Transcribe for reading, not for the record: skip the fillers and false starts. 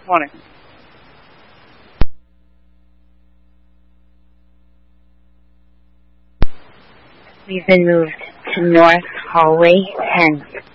Morning. We've been moved to North Hallway 10.